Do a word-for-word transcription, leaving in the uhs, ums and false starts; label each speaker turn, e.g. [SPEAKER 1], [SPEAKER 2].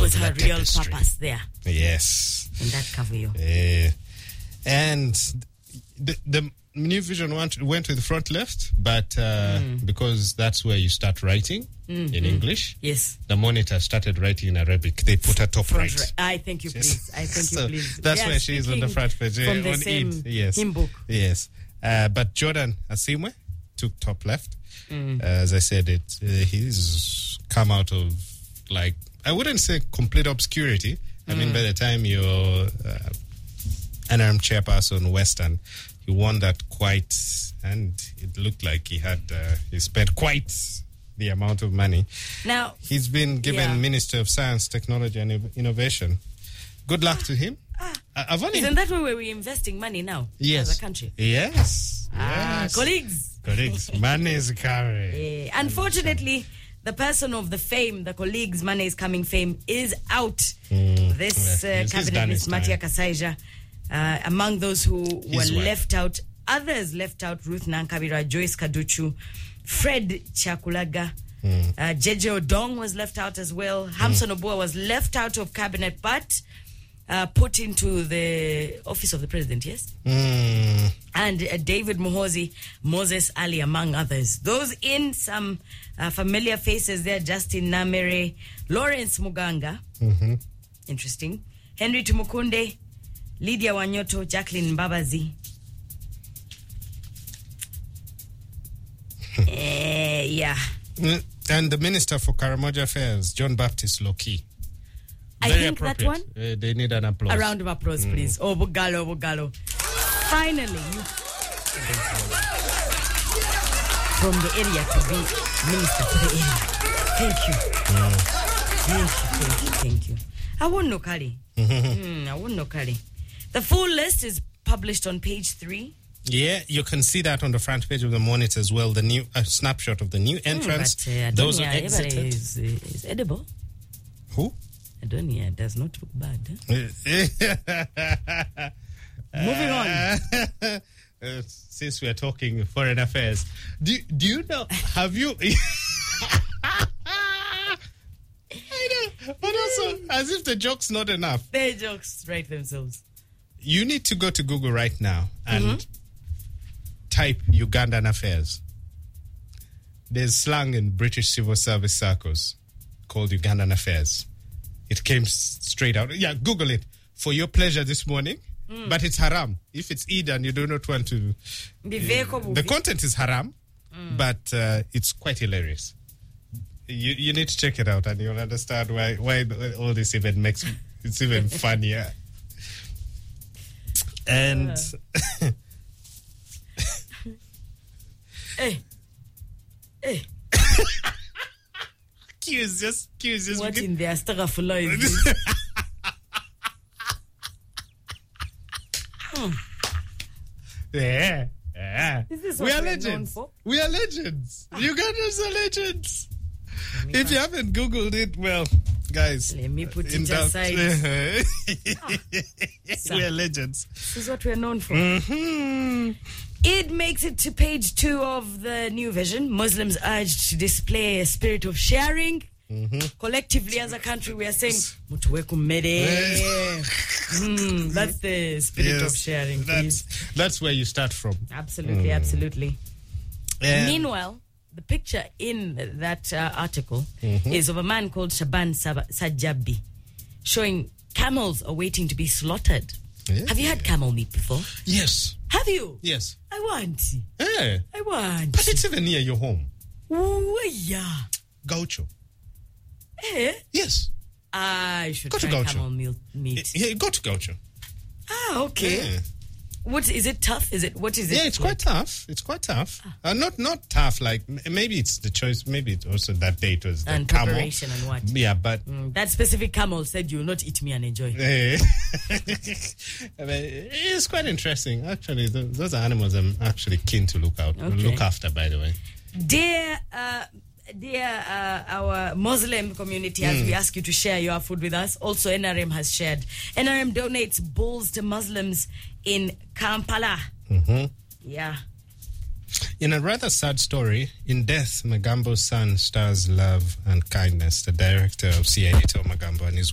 [SPEAKER 1] was her real
[SPEAKER 2] tapestry.
[SPEAKER 1] purpose there.
[SPEAKER 2] Yes.
[SPEAKER 1] In that cover, yo.
[SPEAKER 2] Uh, and the, the New Vision went, went with front left, but uh, mm. because that's where you start writing mm-hmm. in English.
[SPEAKER 1] Yes.
[SPEAKER 2] The Monitor started writing in Arabic. They put her top
[SPEAKER 1] front
[SPEAKER 2] right.
[SPEAKER 1] right. I thank you, please. I thank you,
[SPEAKER 2] so
[SPEAKER 1] please.
[SPEAKER 2] That's
[SPEAKER 1] yeah,
[SPEAKER 2] where she is on the front page.
[SPEAKER 1] From the
[SPEAKER 2] on
[SPEAKER 1] same
[SPEAKER 2] Eid. Yes.
[SPEAKER 1] hymn book.
[SPEAKER 2] Yes. Uh, but Jordan Asimwe took top left.
[SPEAKER 1] Mm.
[SPEAKER 2] Uh, as I said, it uh, he's come out of, like, I wouldn't say complete obscurity. I mm. mean, by the time you're uh, N R M chairperson Western, he won that quite, and it looked like he had uh, he spent quite the amount of money.
[SPEAKER 1] Now
[SPEAKER 2] he's been given
[SPEAKER 1] yeah.
[SPEAKER 2] Minister of Science, Technology and Innovation. Good luck to him.
[SPEAKER 1] Ah,
[SPEAKER 2] I've only
[SPEAKER 1] isn't that where we're investing money now?
[SPEAKER 2] Yes.
[SPEAKER 1] As a country.
[SPEAKER 2] Yes.
[SPEAKER 1] Ah,
[SPEAKER 2] yes.
[SPEAKER 1] colleagues.
[SPEAKER 2] Colleagues. Money is coming.
[SPEAKER 1] Yeah. Unfortunately, the person of the fame, the colleagues, money is coming fame, is out.
[SPEAKER 2] Mm.
[SPEAKER 1] This
[SPEAKER 2] yeah.
[SPEAKER 1] uh, cabinet is Matia Kasaija. Uh, among those who
[SPEAKER 2] His
[SPEAKER 1] were
[SPEAKER 2] wife.
[SPEAKER 1] left out, others left out: Ruth Nankabira, Joyce Kaduchu, Fred Chakulaga,
[SPEAKER 2] mm.
[SPEAKER 1] uh, J J Odong was left out as well. Hamson mm. Obua was left out of cabinet, but uh, put into the office of the president. Yes,
[SPEAKER 2] mm.
[SPEAKER 1] and uh, David Muhozi, Moses Ali, among others. Those in some uh, familiar faces there: Justin Namere, Lawrence Muganga.
[SPEAKER 2] Mm-hmm.
[SPEAKER 1] Interesting. Henry Tumukunde, Lydia Wanyoto, Jacqueline Mbabazi. uh, yeah.
[SPEAKER 2] And the Minister for Karamoja Affairs, John Baptist Loki.
[SPEAKER 1] I
[SPEAKER 2] Very
[SPEAKER 1] think that one.
[SPEAKER 2] Uh, they need an applause.
[SPEAKER 1] A round of applause, mm. please. Oh, Bugalo, Bugalo. Finally, you from the area to be minister for the area. Thank you.
[SPEAKER 2] Mm.
[SPEAKER 1] Thank you, thank you, thank you. I won't know Kali. mm, I won't know Kali. The full list is published on page three.
[SPEAKER 2] Yeah, you can see that on the front page of the Monitor as well. The new uh, snapshot of the new entrance.
[SPEAKER 1] Mm, but, uh,
[SPEAKER 2] Those who
[SPEAKER 1] Adonia
[SPEAKER 2] exited.
[SPEAKER 1] Is, is edible.
[SPEAKER 2] Who?
[SPEAKER 1] Adonia does not look bad. Huh? Moving on.
[SPEAKER 2] Uh, since we are talking foreign affairs, do do you know? Have you? I know, but also as if the joke's not enough.
[SPEAKER 1] Their jokes write themselves.
[SPEAKER 2] You need to go to Google right now and
[SPEAKER 1] mm-hmm. type
[SPEAKER 2] Ugandan affairs. There's slang in British civil service circles called Ugandan affairs. It came s- straight out. Yeah, Google it for your pleasure this morning. Mm. But it's haram. If it's Eid and you do not want to... Uh, the content is haram, mm. but uh, it's quite hilarious. You you need to check it out and you'll understand why why all this even makes... It's even funnier. And... Uh.
[SPEAKER 1] hey. Hey.
[SPEAKER 2] Q is just... Q is just...
[SPEAKER 1] What in the astaghfirullah is this? Hmm.
[SPEAKER 2] Yeah, yeah. We are legends. We are legends. Ugandans are legends. If you haven't Googled it, well, guys.
[SPEAKER 1] Let me put it aside. ah,
[SPEAKER 2] we are legends.
[SPEAKER 1] This is what we are known for.
[SPEAKER 2] Mm-hmm.
[SPEAKER 1] It makes it to page two of the New Vision. Muslims urged to display a spirit of sharing. Mm-hmm. Collectively, as a country, we are saying, mm, that's the spirit yes, of sharing.
[SPEAKER 2] That's, that's where you start from.
[SPEAKER 1] Absolutely, mm. absolutely. Um, Meanwhile, the picture in that uh, article mm-hmm. is of a man called Shaban Sab- Sajabi, showing camels are waiting to be slaughtered. Yeah. Have you had camel meat before?
[SPEAKER 2] Yes.
[SPEAKER 1] Have you?
[SPEAKER 2] Yes.
[SPEAKER 1] I want.
[SPEAKER 2] Yeah.
[SPEAKER 1] I want.
[SPEAKER 2] But it's even near your home.
[SPEAKER 1] Ooh, yeah.
[SPEAKER 2] Gaucho.
[SPEAKER 1] Eh?
[SPEAKER 2] Yes.
[SPEAKER 1] I should
[SPEAKER 2] go
[SPEAKER 1] try
[SPEAKER 2] to Gaucho.
[SPEAKER 1] camel meat.
[SPEAKER 2] Yeah, go to Gaucho.
[SPEAKER 1] Ah, okay.
[SPEAKER 2] Yeah.
[SPEAKER 1] What is it? Tough? Is it? What is it?
[SPEAKER 2] Yeah, it's quite tough. It's quite tough. Ah. Uh, not not tough. Like maybe it's the choice. Maybe it's also that day it was the
[SPEAKER 1] and
[SPEAKER 2] camel.
[SPEAKER 1] preparation and what?
[SPEAKER 2] Yeah, but
[SPEAKER 1] mm, that specific camel said you will not eat me and enjoy.
[SPEAKER 2] I mean, it's quite interesting. Actually, those are animals I'm actually keen to look out, okay. look after. By the way,
[SPEAKER 1] dear. Uh, Dear uh, our Muslim community, as mm. we ask you to share your food with us, also N R M has shared. N R M donates bulls to Muslims in Kampala.
[SPEAKER 2] Mm-hmm.
[SPEAKER 1] Yeah.
[SPEAKER 2] In a rather sad story, in death, Magambo's son stars love and kindness. The director of C I A, Magambo, and his